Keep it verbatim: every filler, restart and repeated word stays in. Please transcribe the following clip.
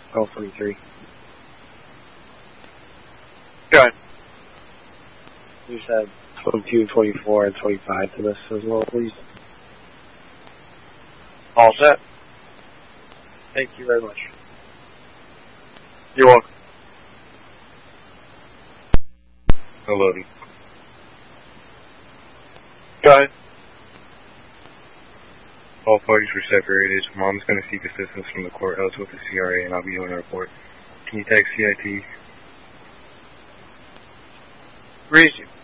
twelve forty-three. Go ahead. You said twenty-two, twenty-four, and twenty-five to this as well, please. All set. Thank you very much. You're welcome. Hello. Go ahead. All parties were separated. Mom's going to seek assistance from the courthouse with the C R A, and I'll be doing a report. Can you text C I T? Reason.